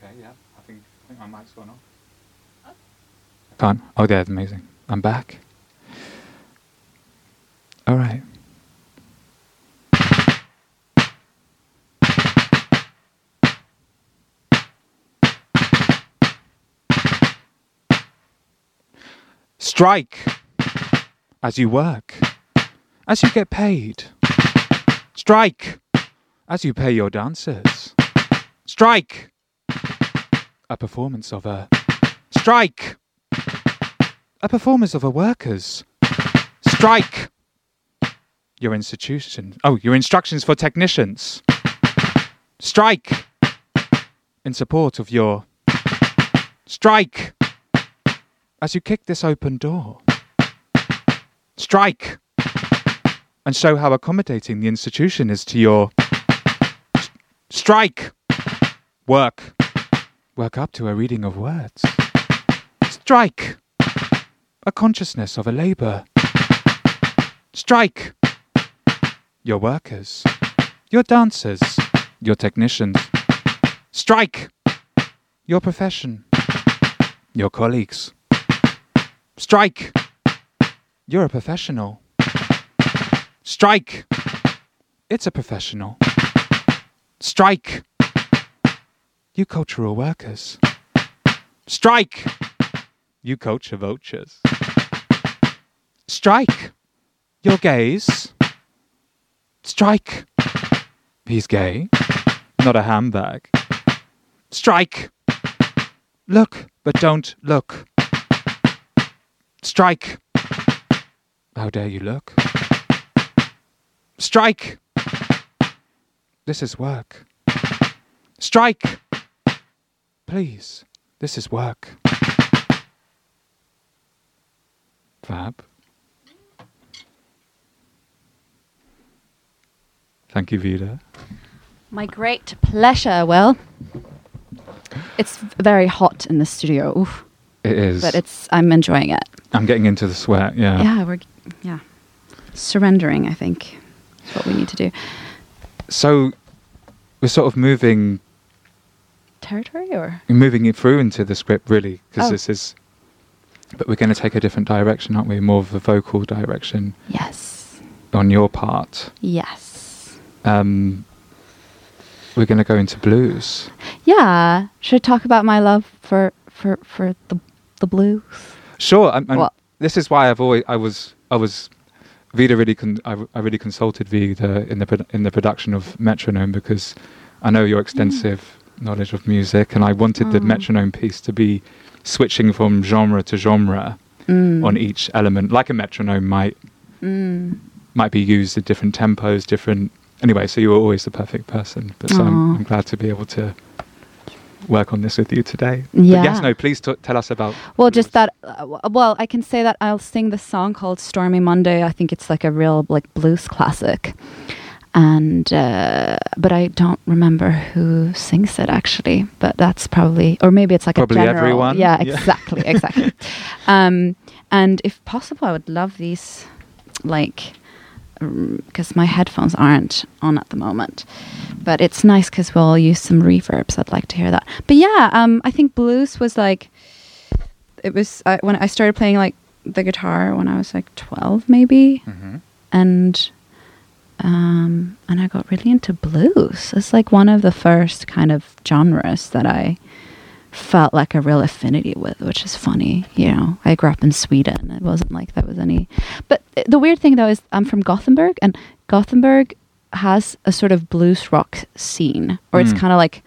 Okay, yeah. I think my mic's gone off. Can't. Oh, that's amazing. I'm back. All right. Strike as you work, as you get paid. Strike as you pay your dancers. Strike. A performance of a strike. A performance of a workers. Strike. Your institution. Oh, your instructions for technicians. Strike. In support of your strike. As you kick this open door. Strike. And show how accommodating the institution is to your strike. Work. Work up to a reading of words. Strike. A consciousness of a labour. Strike. Your workers. Your dancers. Your technicians. Strike. Your profession. Your colleagues. Strike. You're a professional. Strike. It's a professional. Strike. You cultural workers. Strike. You culture vultures. Strike. You're gays. Strike. He's gay. Not a handbag. Strike. Look, but don't look. Strike. How dare you look? Strike. This is work. Strike. Please, this is work. Fab. Thank you, Vida. My great pleasure. Well, it's very hot in the studio. Oof. It is. But I'm enjoying it. I'm getting into the sweat, yeah. Yeah, surrendering, I think, is what we need to do. So, we're sort of moving territory, or? We're moving it through into the script, really, because this is... But we're going to take a different direction, aren't we? More of a vocal direction. Yes. On your part. Yes. We're going to go into blues. Yeah. Should I talk about my love for the blues? Sure. This is why I was Vida I really consulted Vida in the production of Metronome, because I know your extensive knowledge of music, and I wanted the metronome piece to be switching from genre to genre on each element, like a metronome might be used at different tempos, different. Anyway, so you were always the perfect person. But so I'm glad to be able to work on this with you today. Yeah. But yes, no, please tell us about... Well, just that... I can say that I'll sing the song called Stormy Monday. I think it's like a real blues classic. And... but I don't remember who sings it, actually. But that's probably... Or maybe it's like probably a general... everyone. Yeah, exactly, exactly. And if possible, I would love these, because my headphones aren't on at the moment, but it's nice because we'll use some reverbs. I'd like to hear that. But yeah, I think blues was it was when I started playing the guitar when I was 12 maybe, and I got really into blues. It's one of the first kind of genres that I felt like a real affinity with, which is funny. I grew up in Sweden. It wasn't like that was any... But the weird thing, though, is I'm from Gothenburg, and Gothenburg has a sort of blues rock scene, or it's kind of